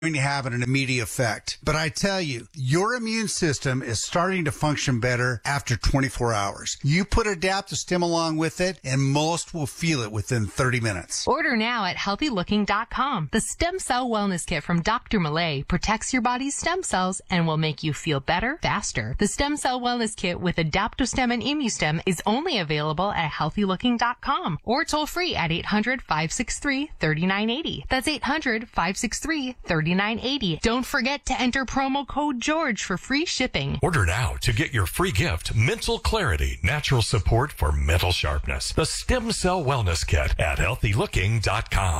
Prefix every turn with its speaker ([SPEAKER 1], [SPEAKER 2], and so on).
[SPEAKER 1] to have an immediate effect. But I tell you, your immune system is starting to function better after 24 hours. You put Adaptostim along with it, and most will feel it within 30 minutes.
[SPEAKER 2] Order now at healthylooking.com. The Stem Cell Wellness Kit from Dr. Malay protects your body's stem cells and will make you feel better faster. The Stem Cell Wellness Kit with Adaptostim and Immustem is only available at healthylooking.com or toll free at 800-563-3980. That's 800-563-3980. Don't forget to enter promo code George for free shipping.
[SPEAKER 3] Order now to get your free gift, Mental Clarity, Natural Support for Mental Sharpness. The Stem Cell Wellness Kit at healthylooking.com.